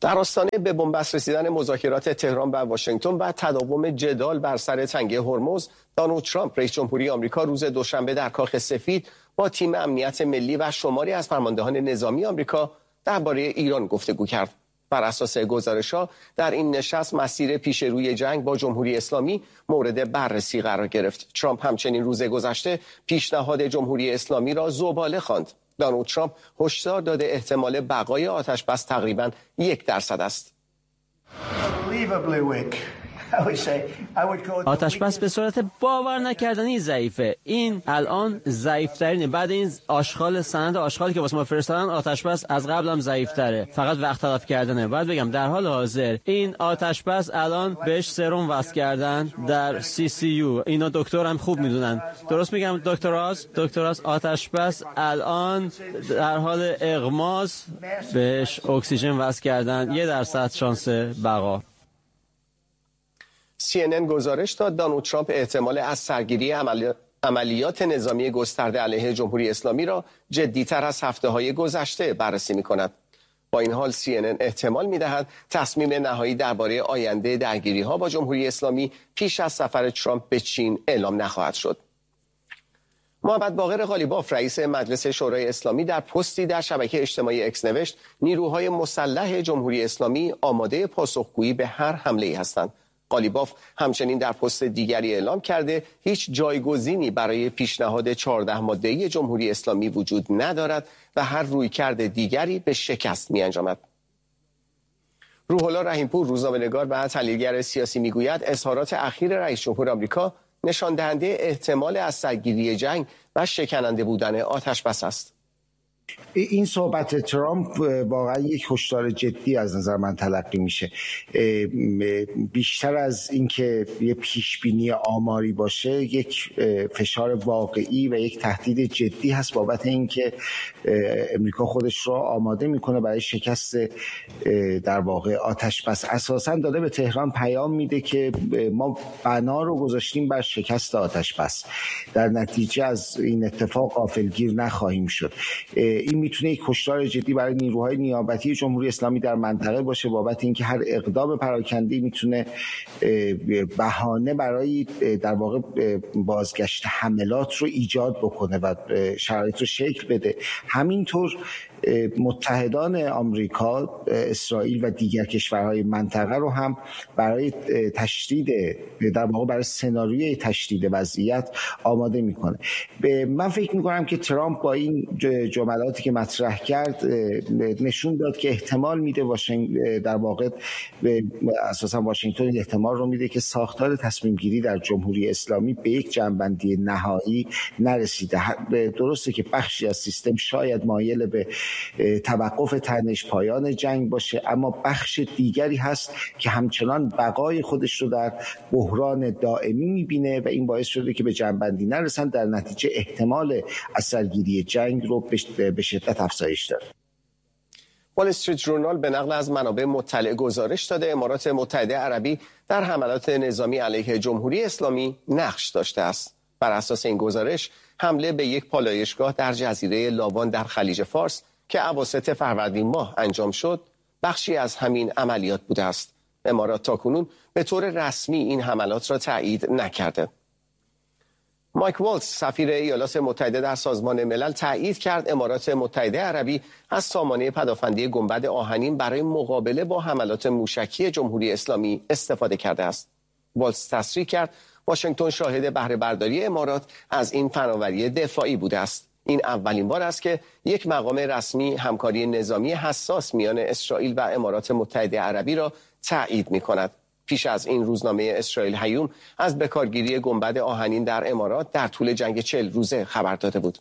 در آستانه به بنبست رسیدن مذاکرات تهران و واشنگتن و تداوم جدال بر سر تنگه هرمز، دونالد ترامپ رئیس جمهوری آمریکا روز دوشنبه در کاخ سفید با تیم امنیت ملی و شماری از فرماندهان نظامی آمریکا درباره ایران گفتگو کرد. بر اساس گزارش‌ها در این نشست مسیر پیش روی جنگ با جمهوری اسلامی مورد بررسی قرار گرفت. ترامپ همچنین روز گذشته پیشنهاد جمهوری اسلامی را زباله خواند. دونالد ترامپ هشدار داده احتمال بقای آتش‌بس تقریباً 1% است. آتش‌بس به صورت باور نکردنی ضعیفه. این الان ضعیف‌ترینه. بعد این سند آشغالی که واسه ما فرستادن، آتش‌بس از قبل هم ضعیف‌تره. فقط وقت تلف کردنه. بعد بگم در حال حاضر این آتش‌بس الان بهش سرم وصل کردن در CCU. اینا دکتر هم خوب میدونن. درست میگم دکتراس آتش‌بس الان در حال اغماس بهش اکسیژن وصل کردن. 1% شانس بقا. CNN گزارش داد دونالد ترامپ احتمال از سرگیری عملیات نظامی گسترده علیه جمهوری اسلامی را جدی‌تر از هفته‌های گذشته بررسی می‌کند. با این حال CNN احتمال می‌دهد تصمیم نهایی درباره آینده درگیری‌ها با جمهوری اسلامی پیش از سفر ترامپ به چین اعلام نخواهد شد. محمد باقر قالیباف رئیس مجلس شورای اسلامی در پستی در شبکه اجتماعی اکس نوشت نیروهای مسلح جمهوری اسلامی آماده پاسخگویی به هر حمله‌ای هستند. قالیباف همچنین در پست دیگری اعلام کرده هیچ جایگزینی برای پیشنهاد 14 ماده‌ای جمهوری اسلامی وجود ندارد و هر رویکرد دیگری به شکست می‌انجامد. روح الله رحیم‌پور روزنامه‌نگار و تحلیلگر سیاسی میگوید اظهارات اخیر رئیس جمهور آمریکا نشان دهنده احتمال از سرگیری جنگ و شکننده بودن آتش‌بس است. این صحبت ترامپ واقعا یک هشدار جدی از نظر من تلقی میشه. بیشتر از اینکه یه پیشبینی آماری باشه، یک فشار واقعی و یک تهدید جدی هست بابت اینکه امریکا خودش رو آماده میکنه برای شکست در واقع آتش‌بس. اساسا داده به تهران پیام میده که ما بنا رو گذاشتیم بر شکست آتش‌بس، در نتیجه از این اتفاق غافلگیر نخواهیم شد. این میتونه یک هشدار جدی برای نیروهای نیابتی جمهوری اسلامی در منطقه باشه بابت اینکه هر اقدام پراکنده‌ای میتونه بهانه برای در واقع بازگشت حملات رو ایجاد بکنه و شرایط رو شکل بده. همینطور متحدان آمریکا، اسرائیل و دیگر کشورهای منطقه رو هم برای تشدید در واقع برای سناریوی تشدید وضعیت آماده میکنه. من فکر میکنم که ترامپ با این جملاتی که مطرح کرد نشون داد که احتمال میده در واقع اساسا واشنگتن احتمال رو میده که ساختار تصمیم گیری در جمهوری اسلامی به یک جنبندی نهایی نرسیده. درسته که بخشی از سیستم شاید مایل به توقف تنش، پایان جنگ باشه، اما بخش دیگری هست که همچنان بقای خودش رو در بحران دائمی میبینه و این باعث شده که به جنبندی نرسن، در نتیجه احتمال از سرگیری جنگ رو به شدت افزایش داره. وال استریت ژورنال به نقل از منابع مطلع گزارش داده امارات متحده عربی در حملات نظامی علیه جمهوری اسلامی نقش داشته است. بر اساس این گزارش حمله به یک پالایشگاه در جزیره لاوان در خلیج فارس که اواسط فروردین ماه انجام شد بخشی از همین عملیات بوده است. امارات تاکنون به طور رسمی این حملات را تایید نکرده. مایک والتز سفیر ایالات متحده در سازمان ملل تایید کرد امارات متحده عربی از سامانه پدافندی گنبد آهنین برای مقابله با حملات موشکی جمهوری اسلامی استفاده کرده است. والتز تصریح کرد واشنگتن شاهد بهره برداری امارات از این فناوری دفاعی بوده است. این اولین بار است که یک مقام رسمی همکاری نظامی حساس میان اسرائیل و امارات متحده عربی را تایید می‌کند. پیش از این روزنامه اسرائیل هیوم از بکارگیری گنبد آهنین در امارات در طول جنگ 40 روزه خبر داده بود.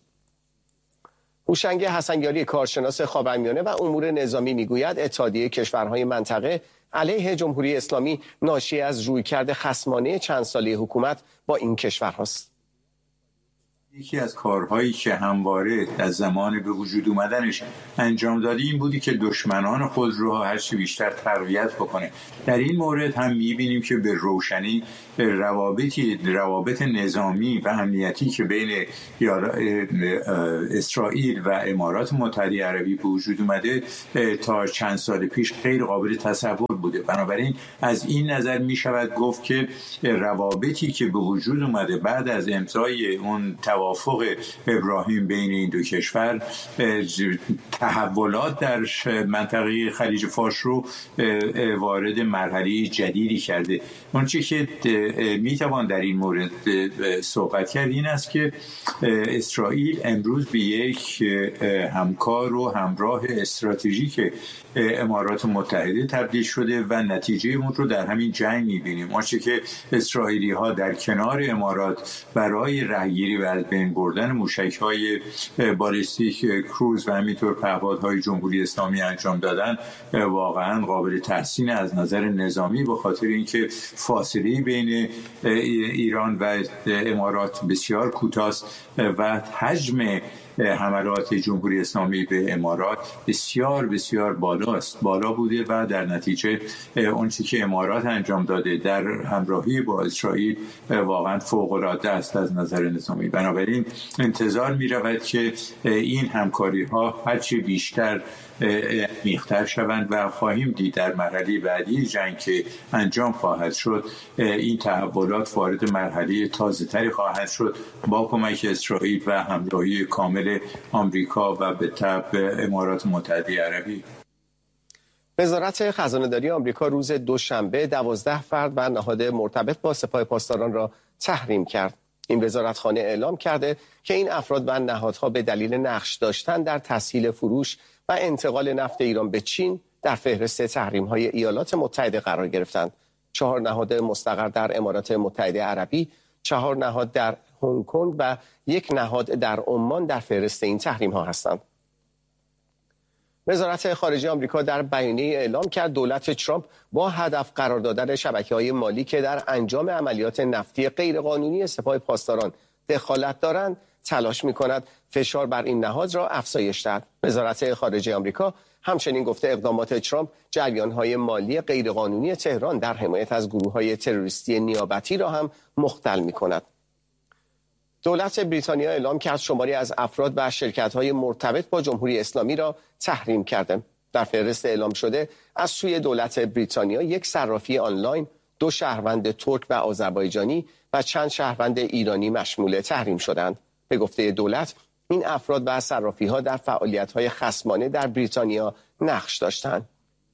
هوشنگ حسنیاری کارشناس خاورمیانه و امور نظامی میگوید اتحادیه کشورهای منطقه علیه جمهوری اسلامی ناشی از رویکرد خصمانه چند ساله حکومت با این کشورهاست. یکی از کارهایی که همواره از زمان به وجود اومدنش انجام داده این بودی که دشمنان خود رو هرچی بیشتر تقویت بکنه. در این مورد هم می‌بینیم که به روشنی روابط نظامی و امنیتی که بین اسرائیل و امارات متحده عربی به وجود اومده تا چند سال پیش غیر قابل تصور بوده. بنابراین از این نظر می‌شود گفت که روابطی که به وجود اومده بعد از امضای اون توافق ابراهیم بین این دو کشور، تحولات در منطقه خلیج فارس رو وارد مرحله جدیدی کرده. اونچه که میتوان در این مورد صحبت کرد این است که اسرائیل امروز به یک همکار و همراه استراتژیک امارات متحده تبدیل شده و نتیجه اون رو در همین جنگ می‌بینیم. آنچه که اسرائیلی ها در کنار امارات برای رهگیری و از بین بردن موشک‌های بالستیک کروز و همینطور پهپادهای جمهوری اسلامی انجام دادن واقعا قابل تحسین از نظر نظامی، به خاطر اینکه فاصله بین ایران و امارات بسیار کوتاست و حجم حملات جمهوری اسلامی به امارات بسیار بسیار بالا بوده و در نتیجه اون چیزی که امارات انجام داده در همراهی با اسرائیل واقعا فوق‌العاده است از نظر نظامی. بنابراین انتظار می رود که این همکاری ها هرچی بیشتر عمیق‌تر شوند و خواهیم دید در مرحله بعدی جنگ که انجام خواهد شد این تحولات وارد مرحله تازه‌تری خواهد شد با کمک اسرائیل و همراهی کامل آمریکا و به تبع امارات متحده عربی. وزارت خزانه‌داری آمریکا روز دوشنبه 12 فرد و نهاد مرتبط با سپاه پاسداران را تحریم کرد. این وزارتخانه اعلام کرده که این افراد و نهادها به دلیل نقش داشتن در تسهیل فروش و انتقال نفت ایران به چین در فهرست تحریم‌های ایالات متحده قرار گرفتند. 4 نهاد مستقر در امارات متحده عربی، 4 نهاد در هنگ کنگ و 1 نهاد در عمان در فهرست این تحریم‌ها هستند. وزارت خارجه آمریکا در بیانیه اعلام کرد دولت ترامپ با هدف قرار دادن شبکه‌های مالی که در انجام عملیات نفتی غیرقانونی سپاه پاسداران دخالت دارند تلاش می‌کند فشار بر این نهاد را افزایش دهد. وزارت خارجه آمریکا همچنین گفته اقدامات ترامپ جریان‌های مالی غیرقانونی تهران در حمایت از گروه‌های تروریستی نیابتی را هم مختل می‌کند. دولت بریتانیا اعلام کرد شماری از افراد و شرکت‌های مرتبط با جمهوری اسلامی را تحریم کرده. در فهرست اعلام شده از سوی دولت بریتانیا 1 صرافی آنلاین، 2 شهروند ترک و آذربایجانی و چند شهروند ایرانی مشمول تحریم شدند. به گفته دولت این افراد و صرافی‌ها در فعالیت‌های خصمانه در بریتانیا نقش داشتند.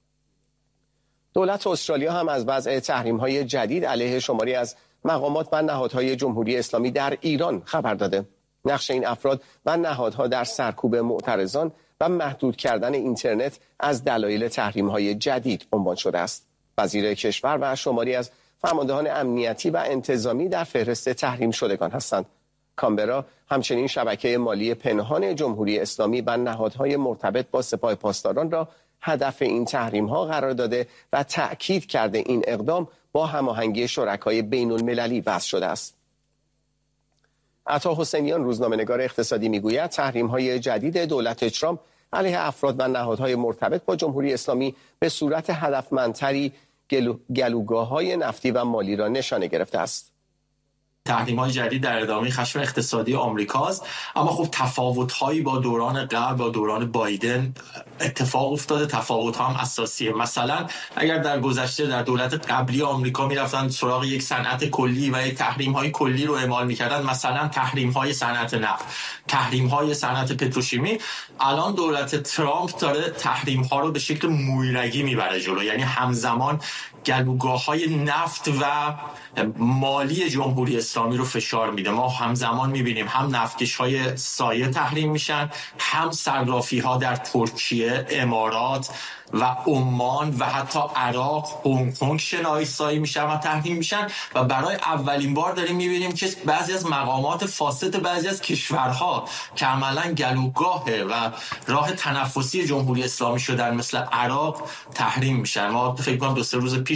دولت استرالیا هم از وضع تحریم‌های جدید علیه شماری از مقامات و نهادهای جمهوری اسلامی در ایران خبر داده. نقش این افراد و نهادها در سرکوب معترضان و محدود کردن اینترنت از دلایل تحریم‌های جدید عنوان شده است. وزیر کشور و شماری از فرماندهان امنیتی و انتظامی در فهرست تحریم شدگان هستند. کانبرا همچنین شبکه مالی پنهان جمهوری اسلامی و نهادهای مرتبط با سپاه پاسداران را هدف این تحریم‌ها قرار داده و تأکید کرده این اقدام با هماهنگی شرکای بین‌المللی وضع شده است. عطا حسینیان روزنامه‌نگار اقتصادی میگوید تحریم‌های جدید دولت ترامپ علیه افراد و نهادهای مرتبط با جمهوری اسلامی به صورت هدفمندتری گلوگاه‌های نفتی و مالی را نشانه گرفته است. تحریم‌های جدید در ادامه خشم اقتصادی آمریکاست، اما خب تفاوت‌هایی با دوران قبل و دوران بایدن اتفاق افتاده. تفاوت‌ها هم اساسیه. مثلا اگر در گذشته در دولت قبلی آمریکا می‌رفتن سراغ یک صنعت کلی و یک تحریم‌های کلی رو اعمال می‌کردن، مثلا تحریم‌های صنعت نفت، تحریم‌های صنعت پتروشیمی، الان دولت ترامپ داره تحریم‌ها رو به شکل مویرگی میبره جلو، یعنی همزمان گلوگاه‌های نفت و مالی جمهوری اسلامی رو فشار میده. ما همزمان میبینیم هم نفتکش‌های سایه تحریم میشن، هم صرافی‌ها در ترکیه، امارات و عمان و حتی عراق، هنگ کنگ شناسایی میشن و تحریم میشن و برای اولین بار داریم میبینیم که بعضی از مقامات فاسد بعضی از کشورها که عملاً گلوگاه و راه تنفسی جمهوری اسلامی شدن مثل عراق تحریم میشن. ما فکر کنم 2-3 روز پیش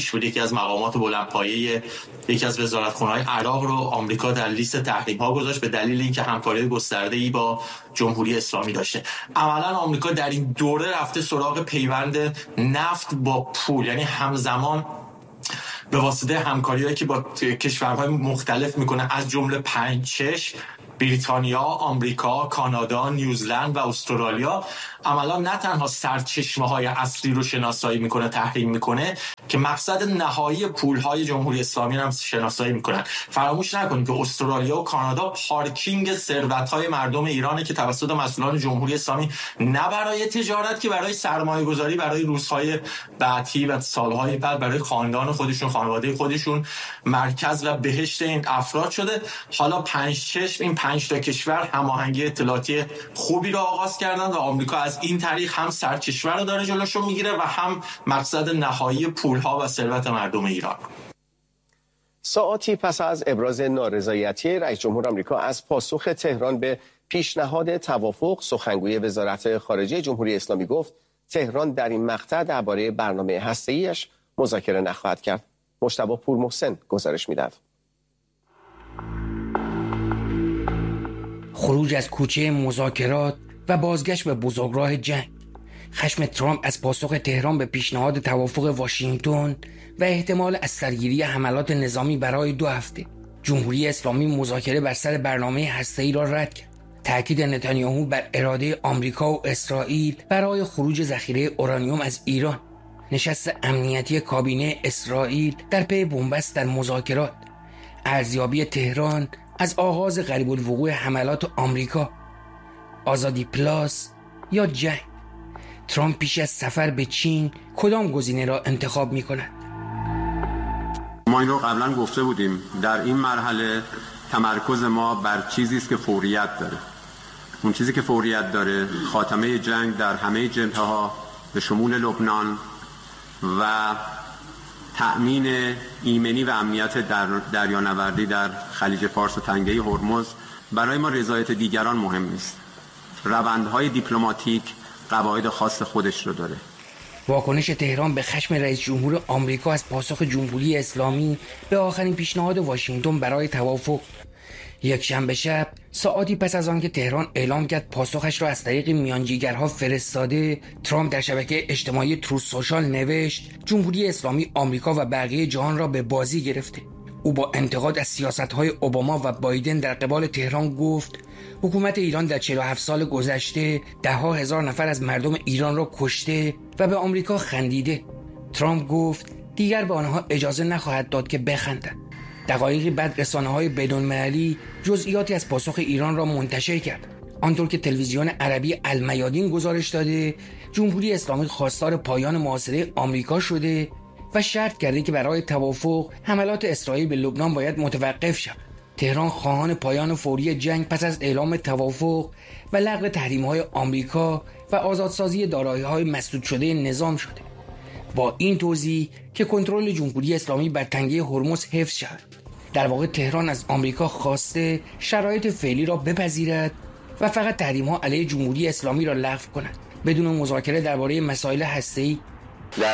پیش بود یکی از مقامات بلندپایه یکی از وزارتخونه‌های عراق رو آمریکا در لیست تحریم‌ها گذاشت به دلیل اینکه همکاری گسترده‌ای با جمهوری اسلامی داشته. عملاً آمریکا در این دوره رفته سراغ پیوند نفت با پول، یعنی همزمان به واسطه همکاری‌هایی که با کشورهای مختلف میکنه از جمله 5-6 بریتانیا، آمریکا، کانادا، نیوزلند و استرالیا، عملا نه تنها سرچشمه‌های اصلی رو شناسایی میکنه، تحریم میکنه، که مقصد نهایی پولهای جمهوری اسلامی رو هم شناسایی میکنن. فراموش نکنید که استرالیا و کانادا پارکینگ ثروت‌های مردم ایرانه که توسط مسئولان جمهوری اسلامی نه برای تجارت که برای سرمایه‌گذاری برای روزهای بعدی و سالهای بعد برای خاندان خودشون، خانواده خودشون مرکز و بهشت این افراد شده. حالا 5-6 این 5 تا کشور هماهنگی اطلاعاتی خوبی رو آغاز کردن و آمریکا از این طریق هم سرچشمه رو داره جلوشو میگیره و هم مقصد نهایی پولها و ثروت مردم ایران. ساعاتی پس از ابراز نارضایتی رئیس جمهور آمریکا از پاسخ تهران به پیشنهاد توافق، سخنگوی وزارت خارجه جمهوری اسلامی گفت تهران در این مقطع درباره برنامه هسته‌ایش مذاکره نخواهد کرد. مجتبی پورمحسن گزارش می‌دهد. خروج از کوچه مذاکرات و بازگشت به بزرگراه جنگ، خشم ترامپ از پاسخ تهران به پیشنهاد توافق واشنگتن و احتمال از سرگیری حملات نظامی برای 2 هفته. جمهوری اسلامی مذاکره بر سر برنامه هسته‌ای را رد کرد. تأکید نتانیاهو بر اراده آمریکا و اسرائیل برای خروج ذخیره اورانیوم از ایران. نشست امنیتی کابینه اسرائیل در پی بنبست در مذاکرات. ارزیابی تهران از آغاز قریب الوقوع حملات آمریکا. آزادی پلاس یا جنگ. ترامپ پیش از سفر به چین کدام گزینه را انتخاب می کند؟ ما این رو قبلا گفته بودیم، در این مرحله تمرکز ما بر چیزی است که فوریت داره. اون چیزی که فوریت داره خاتمه جنگ در همه جبهه‌ها به شمول لبنان و تأمین ایمنی و امنیت دریانوردی در خلیج فارس و تنگه هرمز. برای ما رضایت دیگران مهم نیست. روندهای دیپلماتیک قواعد خاص خودش رو داره. واکنش تهران به خشم رئیس جمهور آمریکا از پاسخ جمهوری اسلامی به آخرین پیشنهاد واشنگتن برای توافق. یک شنبه شب ساعاتی پس از آنکه تهران اعلام کرد پاسخش را از طریق میانجیگرها فرستاده، ترامپ در شبکه اجتماعی تروث سوشال نوشت جمهوری اسلامی آمریکا و بقیه جهان را به بازی گرفته. او با انتقاد از سیاست‌های اوباما و بایدن در قبال تهران گفت حکومت ایران در 47 سال گذشته 10,000 نفر از مردم ایران را کشته و به آمریکا خندیده. ترامپ گفت دیگر به آنها اجازه نخواهد داد که بخندند. دقایقی بعد رسانه‌های بین‌المللی جزئیاتی از پاسخ ایران را منتشر کرد. آنطور که تلویزیون عربی المیادین گزارش داده، جمهوری اسلامی خواستار پایان محاصره آمریکا شده و شرط کرده که برای توافق حملات اسرائیل به لبنان باید متوقف شود. تهران خواهان پایان فوری جنگ پس از اعلام توافق و لغو تحریم‌های آمریکا و آزادسازی دارایی‌های مسدود شده نظام شده. با این توضیح که کنترل جمهوری اسلامی بر تنگه هرمز حفظ شود. در واقع تهران از آمریکا خواسته شرایط فعلی را بپذیرد و فقط تحریم‌ها علیه جمهوری اسلامی را لغو کند بدون مذاکره درباره مسائل هسته‌ای. در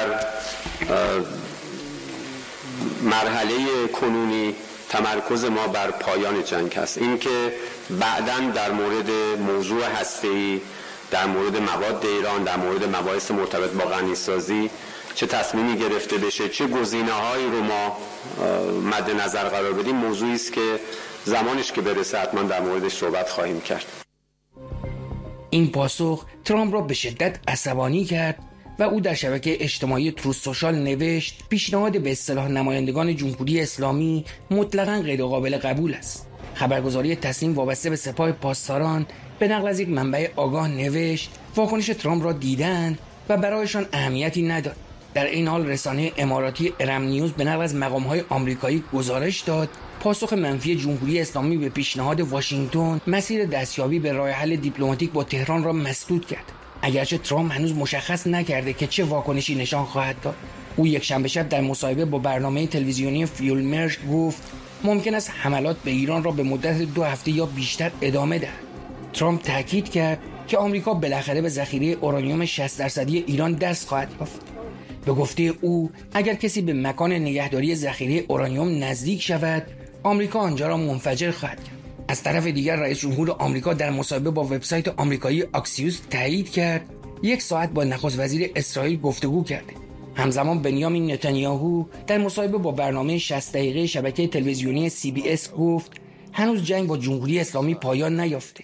مرحله کنونی تمرکز ما بر پایان جنگ است. این که بعداً در مورد موضوع هسته‌ای، در مورد مواد ایران، در مورد مباحث مرتبط با غنی‌سازی چه تصمیمی گرفته بشه، چه گزینه‌هایی رو ما مد نظر قرار بدیم، موضوعی است که زمانش که برسه حتما در موردش صحبت خواهیم کرد. این پاسخ ترامپ را به شدت عصبانی کرد و او در شبکه اجتماعی تروث سوشال نوشت پیشنهاد به اصطلاح نمایندگان جمهوری اسلامی مطلقاً غیر قابل قبول است. خبرگزاری تصنیم وابسته به سپاه پاسداران به نقل از یک منبع آگاه نوشت واکنش ترامپ را دیدند و برایشان اهمیتی نداد. در این حال رسانه اماراتی ارم نیوز به نقل از مقام‌های آمریکایی گزارش داد پاسخ منفی جمهوری اسلامی به پیشنهاد واشنگتن مسیر دستیابی به راه حل دیپلماتیک با تهران را مسدود کرد. اگرچه ترامپ هنوز مشخص نکرده که چه واکنشی نشان خواهد داد. او یک شنبه شب در مصاحبه با برنامه تلویزیونی فیول مرج گفت ممکن است حملات به ایران را به مدت 2 هفته یا بیشتر ادامه دهد. ترامپ تاکید کرد که آمریکا بالاخره به ذخیره اورانیوم 60% ایران دست خواهد یافت. به گفته او اگر کسی به مکان نگهداری ذخیره اورانیوم نزدیک شود، آمریکا آنجا را منفجر خواهد کرد. از طرف دیگر رئیس جمهور آمریکا در مصاحبه با وبسایت آمریکایی آکسیوس تایید کرد 1 ساعت با نخست وزیر اسرائیل گفتگو کرده. همزمان بنیامین نتانیاهو در مصاحبه با برنامه 60 دقیقه شبکه تلویزیونی CBS گفت هنوز جنگ با جمهوری اسلامی پایان نیافته.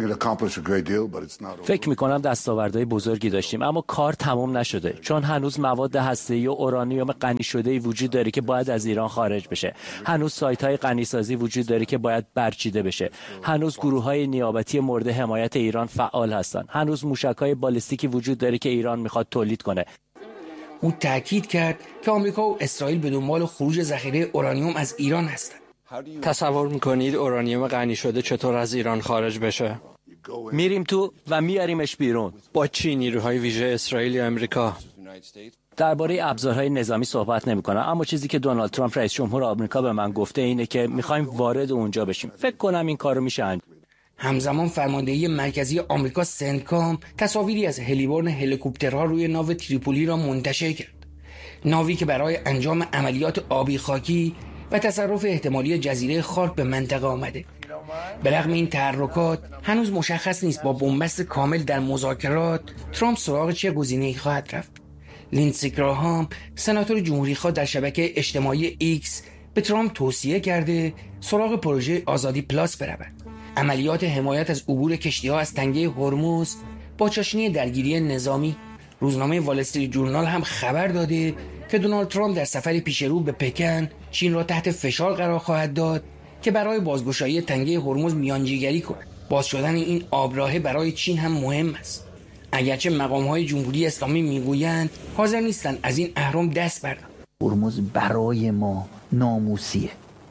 فکر میکنم دستاوردهای بزرگی داشتیم، اما کار تمام نشده، چون هنوز مواد هسته‌ای و اورانیوم غنی شده‌ای وجود داره که باید از ایران خارج بشه. هنوز سایت‌های غنیسازی وجود داره که باید برچیده بشه. هنوز گروه‌های نیابتی مورد حمایت ایران فعال هستند. هنوز موشک‌های بالستیکی وجود داره که ایران میخواد تولید کنه. او تاکید کرد که آمریکا و اسرائیل به دنبال خروج ذخیره اورانیوم از ایران هستند. تصور میکنید اورانیوم غنی شده چطور از ایران خارج بشه؟ میریم تو و میاریمش بیرون. با چی؟ نیروهای ویژه اسرائیل یا امریکا؟ درباره ابزارهای نظامی صحبت نمی‌کنم، اما چیزی که دونالد ترامپ رئیس جمهور آمریکا به من گفته اینه که می‌خوایم وارد اونجا بشیم. فکر کنم این کارو میشه انجام. همزمان فرماندهی مرکزی آمریکا سنتکام تصاویری از هلیبرن هلیکوپترها روی ناو تریپولی را منتشر کرد. ناوی که برای انجام عملیات آبی خاکی و تصرف احتمالی جزیره خارک به منطقه آمده. به رغم این تحرکات هنوز مشخص نیست با بنبست کامل در مذاکرات ترامپ سراغ چه گزینه‌ای خواهد رفت. لیندسی گراهام سناتور جمهوری‌خواه در شبکه اجتماعی ایکس به ترامپ توصیه کرده سراغ پروژه آزادی پلاس برود. عملیات حمایت از عبور کشتی‌ها از تنگه هرمز با چاشنی درگیری نظامی. روزنامه وال استریت جورنال هم خبر داده که دونالد ترامپ در سفری پیشرو به پکن چین را تحت فشار قرار خواهد داد که برای بازگشایی تنگه هرمز میانجیگری کند. باز شدن این آبراهه برای چین هم مهم است. اگرچه مقام‌های جمهوری اسلامی میگویند حاضر نیستند از این اهرم دست بردارند. هرمز برای ما ناموسیه.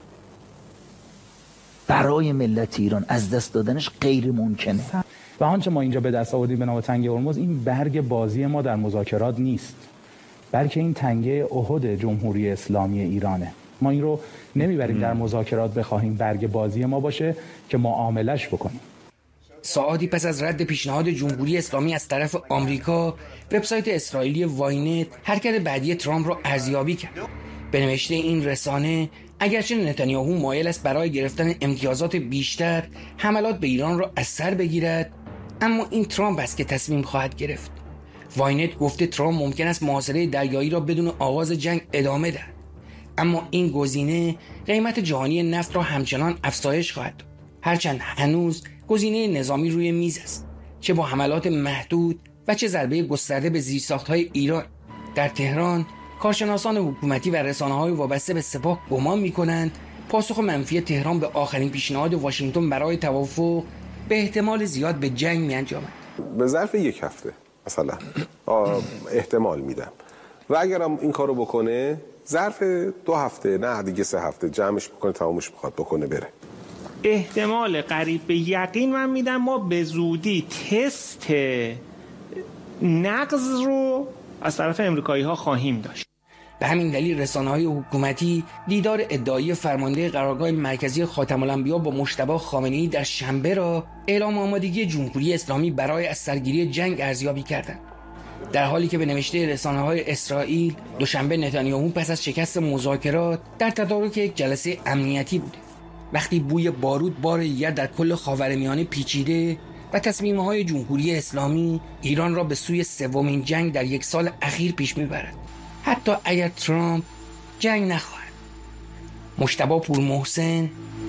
برای ملت ایران از دست دادنش غیر ممکنه. و آنچه ما اینجا به دست آوردیم به نام تنگه هرمز این برگ بازی ما در مذاکرات نیست، بلکه این تنگه احد جمهوری اسلامی ایرانه. ما این رو نمیبریم در مذاکرات بخواهیم برگ بازی ما باشه که معاملش بکنیم. ساعاتی پس از رد پیشنهاد جمهوری اسلامی از طرف آمریکا، وبسایت اسرائیلی واینت حرکت بعدی ترامپ را ارزیابی کرد. به نوشته این رسانه اگرچه نتانیاهو مایل است برای گرفتن امتیازات بیشتر حملات به ایران را از سر بگیرد، اما این ترامپ است که تصمیم خواهد گرفت. واینت گفته ترامپ ممکن است محاصره دریایی را بدون آغاز جنگ ادامه دهد، اما این گزینه قیمت جهانی نفت را همچنان افزایش خواهد داد. هرچند هنوز گزینه نظامی روی میز است، چه با حملات محدود و چه ضربه گسترده به زیرساخت‌های ایران. در تهران کارشناسان حکومتی و رسانه‌های وابسته به سپاه گمان می‌کنند پاسخ منفی تهران به آخرین پیشنهاد واشنگتن برای توافق به احتمال زیاد به جنگ می‌انجامد. به ظرف 1 هفته مثلا احتمال میدم و اگرم این کارو بکنه ظرف 2 هفته نه دیگه 3 هفته جمعش بکنه تمامش بخواد بکنه بره. احتمال قریب به یقین من میدم ما به زودی تست نقض رو از طرف امریکایی ها خواهیم داشت. به همین دلیل رسانه‌های حکومتی دیدار ادعایی فرمانده قرارگاه مرکزی خاتم الانبیا با مجتبی خامنه‌ای در شنبه را اعلام آمادگی جمهوری اسلامی برای از سرگیری جنگ ارزیابی کردند. در حالی که به نوشته رسانه‌های اسرائیل دوشنبه نتانیاهو پس از شکست مذاکرات در تدارک یک جلسه امنیتی بوده. وقتی بوی بارود بار دیگر در کل خاورمیانه پیچیده و تصمیم‌های جمهوری اسلامی ایران را به سوی سومین جنگ در 1 سال اخیر پیش می‌برد، حتی اگر ترامپ جنگ نخواهد. مجتبی پورمحسن،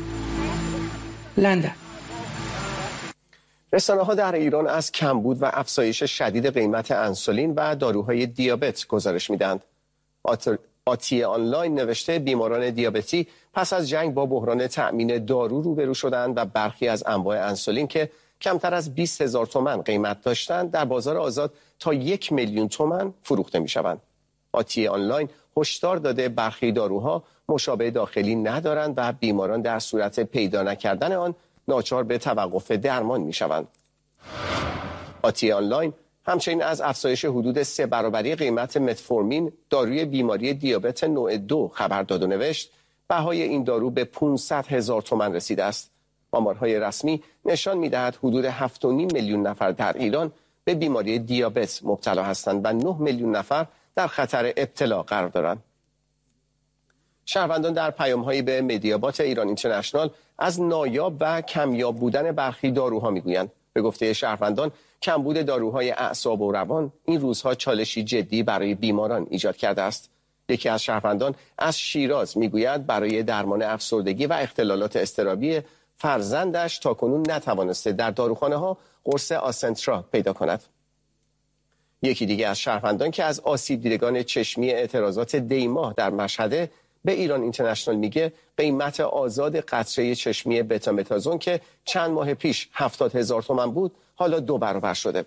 لندن. رسانه‌ها در ایران از کمبود و افزایش شدید قیمت انسولین و داروهای دیابت گزارش می‌دهند. آتیه آنلاین نوشته بیماران دیابتی پس از جنگ با بحران تأمین دارو روبرو شدند و برخی از انواع انسولین که کمتر از 20,000 تومان قیمت داشتند در بازار آزاد تا 1 میلیون تومان فروخته می‌شوند. آتیه آنلاین هشدار داده برخی داروها مشابه داخلی ندارند و بیماران در صورت پیدا نکردن آن ناچار به توقف درمان می‌شوند. آتیه آنلاین همچنین از افزایش حدود 3 برابری قیمت متفورمین داروی بیماری دیابت نوع 2 خبر داد و نوشت بهای این دارو به 500,000 تومان رسیده است. آمارهای رسمی نشان می‌دهد حدود 7.5 میلیون نفر در ایران به بیماری دیابت مبتلا هستند و 9 میلیون نفر در خطر ابتلا قرار دارند. شهروندان در پیام‌هایی به مدیابات ایران اینترنشنال از نایاب و کمیاب بودن برخی داروها میگویند. به گفته شهروندان، کمبود داروهای اعصاب و روان این روزها چالشی جدی برای بیماران ایجاد کرده است. یکی از شهروندان از شیراز میگوید برای درمان افسردگی و اختلالات اضطرابی فرزندش تاکنون نتوانسته در داروخانه ها قرص آسنترا پیدا کند. یکی دیگه از شهروندان که از آسیب دیدگان چشمی اعتراضات دیماه در مشهد به ایران اینترنشنال میگه قیمت آزاد قطره چشمی بتامتازون که چند ماه پیش 70,000 تومان بود حالا 2 برابر شده.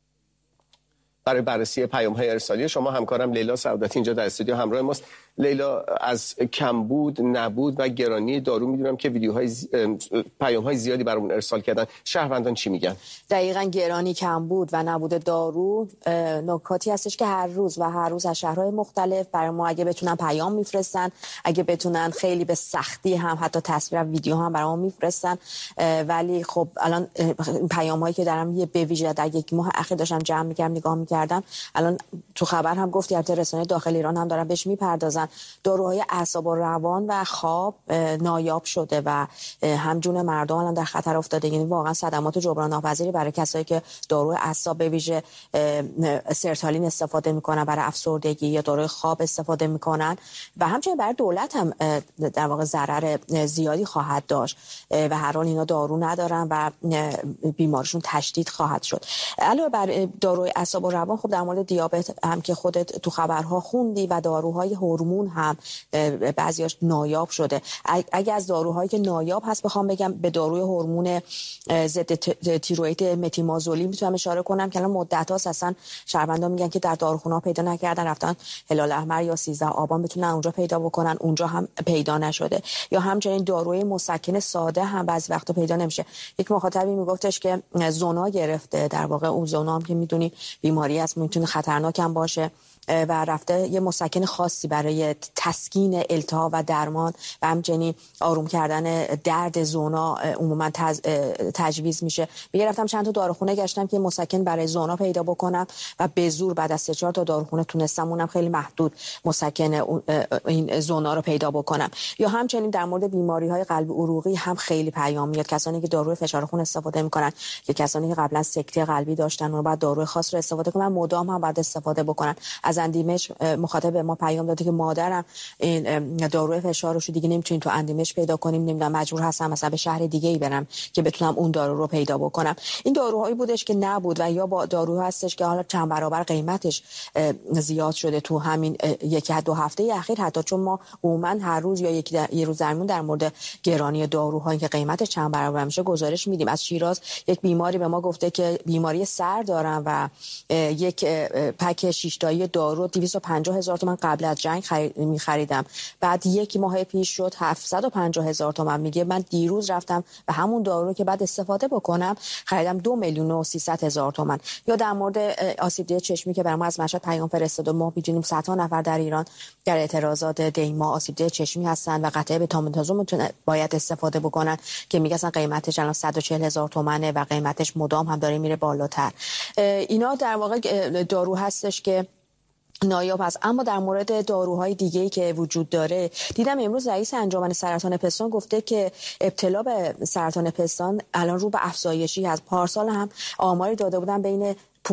برای بررسی پیام‌های ارسالی شما همکارم لیلا سعادتی اینجا در استودیو همراه ماست. لیلا، از کمبود، نبود و گرانی دارو میدونم که پیام‌های زیادی برامون ارسال کردن. شهروندان چی میگن؟ دقیقاً گرانی، کمبود و نبود دارو نکاتی هستش که هر روز از شهرهای مختلف برای ما اگه بتونن پیام میفرستن، اگه بتونن خیلی به سختی هم حتی تصویر و ویدیو هم برای ما میفرستن. ولی خب الان پیام‌هایی که دارم به ویژه در یک ماه اخیر داشتم جمع می‌کردم نگاه می‌کردم، الان تو خبر هم گفتی البته رسانه‌های داخل ایران هم دارن بهش میپردازن، داروهای اعصاب و روان و خواب نایاب شده و همجون مردم الان در خطر افتاده. یعنی واقعا صدمات جبران ناپذیری برای کسایی که داروی اعصاب به ویژه سرتالین استفاده میکنن برای افسردگی یا داروی خواب استفاده میکنن و همچنین برای دولت هم در واقع ضرر زیادی خواهد داشت و هر حال اینا دارو ندارن و بیمارشون تشدید خواهد شد. علاوه بر داروی اعصاب و روان، خب در مورد دیابت هم که خودت تو خبرها خوندی و داروهای هورمون هم بعضیاش نایاب شده. اگه از داروهایی که نایاب هست بخوام بگم، به داروی هورمون ضد تیروئید متیمازولین میتونم اشاره کنم که الان مدت هاست اصلا شهروندان میگن که در داروخونه‌ها پیدا نکردن، رفتن هلال احمر یا 13 آبان بتونن اونجا پیدا بکنن، اونجا هم پیدا نشده. یا همچنین داروی مسکن ساده هم بعضی وقتا پیدا نمیشه. یک مخاطبی میگفتش که زونا گرفته، در واقع اون زونا هم که میدونی بیماری است، میتونه خطرناک هم باشه و رفته یه مسکن خاصی برای تسکین التهاب و درمان و همچنین آروم کردن درد زونا عموما تجویز میشه. رفتم چند تا داروخونه گشتم که مسکن برای زونا پیدا بکنم و به زور بعد از 3-4 تا داروخونه تونستم، اونم خیلی محدود، مسکن این زونا رو پیدا بکنم. یا همچنین در مورد بیماری‌های قلبی عروقی هم خیلی پیام میاد، کسانی که داروی فشار خون استفاده میکنن یا کسانی که قبلا سکته قلبی داشتن و بعد داروی خاص رو استفاده کنن، مدام هم بعد استفاده بکنن. از اندیمش مخاطب ما پیام داده که مادرم این داروی فشارشو دیگه نمیتونیم تو اندیمش پیدا کنیم، نمیدونم مجبور هستم مثلا به شهر دیگه ای برم که بتونم اون دارو رو پیدا بکنم. این داروهایی بودش که نبود و یا با دارو هستش که حالا چند برابر قیمتش زیاد شده تو همین 1-2 هفته اخیر، حتی چون ما عموما هر روز یا یه روز درمون در مورد گرانی داروهایی که قیمتش چند برابر میشه گزارش میدیم. از شیراز یک بیماری به ما گفته که بیماری سر دارم و یک پک 6 تایی دارو 250,000 تومان قبل از جنگ می‌خریدم، بعد یک ماه پیش شد 750,000 تومان. میگه من دیروز رفتم و همون دارو که بعد استفاده بکنم خریدم 2,300,000 تومان. یا در مورد آسیب دیده چشمی که برام از مشهد پیام فرستاد، ما می‌دونیم صدها نفر در ایران در اعتراضات دیما آسیب دیده چشمی هستن و قطعه بتامتازون باید استفاده بکنن که میگن قیمتش الان 140,000 تومانه و قیمتش مدام هم داره میره بالاتر. اینا در واقع دارو هستش که نایاب هست. اما در مورد داروهای دیگه‌ای که وجود داره، دیدم امروز رئیس انجمن سرطان پستان گفته که ابتلا به سرطان پستان الان رو به افزایشی هست. پارسال هم آماری داده بودن بین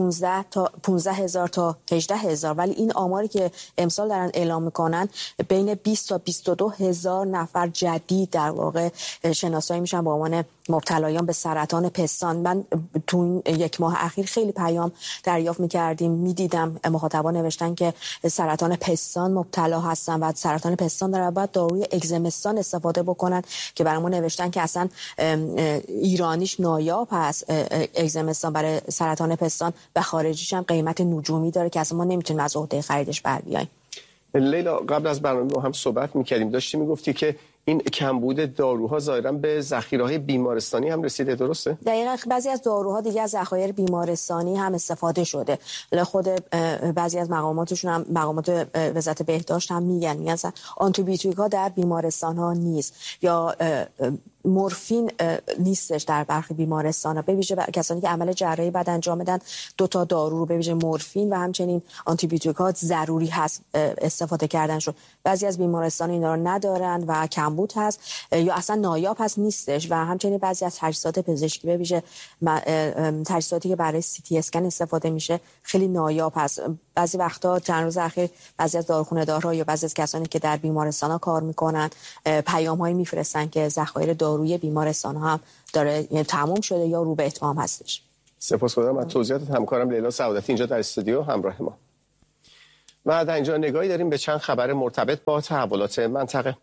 15,000 تا 18,000، ولی این آماری که امسال دارن اعلام میکنن بین 20 تا 22,000 نفر جدید در واقع شناسایی میشن به عنوان مبتلایان به سرطان پستان. من تو این یک ماه اخیر خیلی پیام دریافت میکردیم، میدیدم مخاطبان نوشتن که سرطان پستان مبتلا هستن و سرطان پستان دارن بعد داروی اگزمستان استفاده بکنن که برامون نوشتن که اصلا ایرانیش نایاب هست اگزمستان برای سرطان پستان و خارجیش هم قیمت نجومی داره که اصلا ما نمیتونیم از عهده خریدش بر بیایم. لیلا، قبل از برنامه با هم صحبت میکردیم، داشتی میگفتی که این کمبود داروها ظاهراً به ذخیره‌های بیمارستانی هم رسیده، درسته؟ دقیقاً بعضی از داروها دیگه از ذخایر بیمارستانی هم استفاده شده. خود بعضی از مقاماتشون هم، مقامات وزارت بهداشت هم میگن آنتیبیوتیکا در بیمارستان‌ها نیست یا مورفین نیستش در برخی بیمارستان‌ها، به ویژه کسانی که عمل جراحی بعد انجام بدن 2 تا دارو رو به ویژه مورفین و همچنین آنتی بیوتیکات ضروری هست استفاده کردنشون. بعضی از بیمارستان اینا رو ندارن و کمبود هست یا اصلا نایاب هست نیستش و همچنین بعضی از تجهیزات پزشکی به ویژه تجهیزاتی که برای سی تی اسکن استفاده میشه خیلی نایاب هست. بعضی وقتا چند روز اخیر بعضی از داروخانه‌دارها یا بعضی از کسانی که در بیمارستان‌ها کار میکنن پیام‌هایی میفرستن که ذخایر دارویی بیمارستان‌ها هم داره تموم شده یا رو به اتمام هستش. سپاسگزارم از توضیحات همکارم لیلا سعادتی اینجا در استودیو همراه ما. و در اینجا نگاهی داریم به چند خبر مرتبط با تحولات منطقه.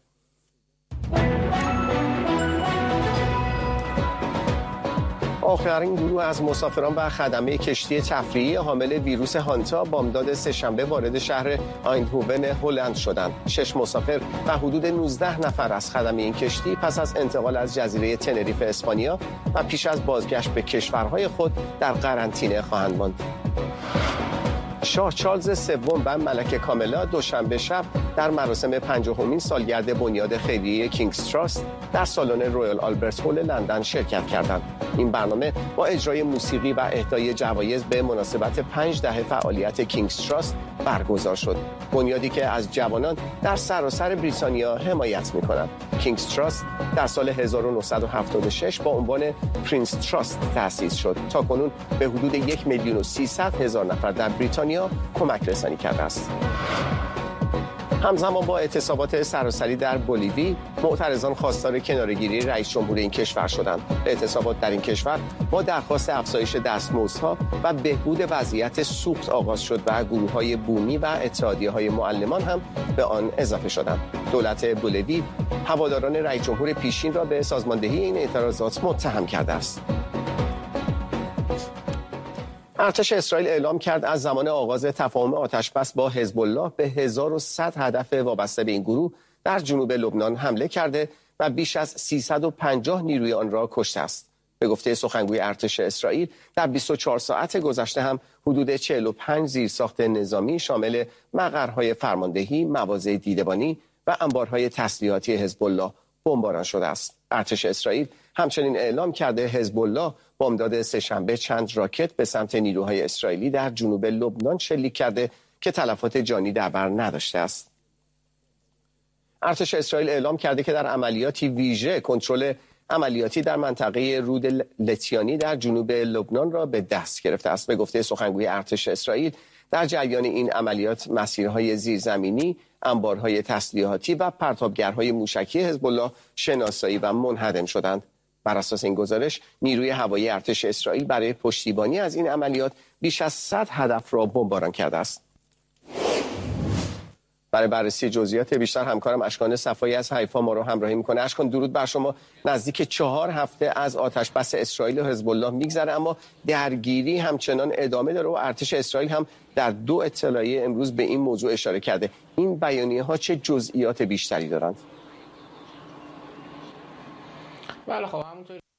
آخرین گروه از مسافران و خدمه کشتی تفریحی حامل ویروس هانتا بامداد سه‌شنبه وارد شهر آیندهوون هلند شدند. 6 مسافر و حدود 19 نفر از خدمه این کشتی پس از انتقال از جزیره تنریف اسپانیا و پیش از بازگشت به کشورهای خود در قرنطینه خواهند ماند. شاه چارلز سوم و ملکه کاملا دوشنبه شب در مراسم 50مین سالگرد بنیاد خیریه کینگز تراست در سالن رویال آلبرت هال لندن شرکت کردند. این برنامه با اجرای موسیقی و اهدای جوایز به مناسبت 5 دهه فعالیت کینگز تراست برگزار شد. بنیادی که از جوانان در سراسر بریتانیا حمایت می‌کند. کینگز تراست در سال 1976 با عنوان پرنس تراست تأسیس شد. تاکنون به حدود 1,300,000 نفر در بریتانیا کمک رسانی کرده است. همزمان با اعتصابات سراسری در بولیوی، معترضان خواستار کناره‌گیری رئیس جمهور این کشور شدند. اعتصابات در این کشور با درخواست افزایش دستمزدها و بهبود وضعیت سوخت آغاز شد و گروه‌های بومی و اتحادیه‌های معلمان هم به آن اضافه شدند. دولت بولیوی هواداران رئیس جمهور پیشین را به سازماندهی این اعتراضات متهم کرده است. ارتش اسرائیل اعلام کرد از زمان آغاز تفاهم آتشبس با حزب الله به 1100 هدف وابسته به این گروه در جنوب لبنان حمله کرده و بیش از 350 نیروی آن را کشته است. به گفته سخنگوی ارتش اسرائیل در 24 ساعت گذشته هم حدود 45 زیرساخت نظامی شامل مقرهای فرماندهی، مواضع دیدبانی و انبارهای تسلیحاتی حزب الله بمباران شده است. ارتش اسرائیل همچنین اعلام کرده حزب الله بامداد سه‌شنبه چند راکت به سمت نیروهای اسرائیلی در جنوب لبنان شلیک کرده که تلفات جانی در بر نداشته است. ارتش اسرائیل اعلام کرده که در عملیاتی ویژه کنترل عملیاتی در منطقه رود لتیانی در جنوب لبنان را به دست گرفته است. به گفته سخنگوی ارتش اسرائیل در جریان این عملیات مسیرهای زیرزمینی، انبارهای تسلیحاتی و پرتابگرهای موشکی حزب الله شناسایی و منهدم شدند. بر اساس این گزارش نیروی هوایی ارتش اسرائیل برای پشتیبانی از این عملیات بیش از 100 هدف را بمباران کرده است. برای بررسی جزئیات بیشتر همکارم اشکان صفایی از حیفا ما رو همراهی میکنه. اشکان درود بر شما. نزدیک 4 هفته از آتشبس اسرائیل و حزب الله میگذره اما درگیری همچنان ادامه داره و ارتش اسرائیل هم در 2 اطلاعیه امروز به این موضوع اشاره کرده. این بیانیه ها چه جزئیات بیشتری دارند؟ بله خب همونطور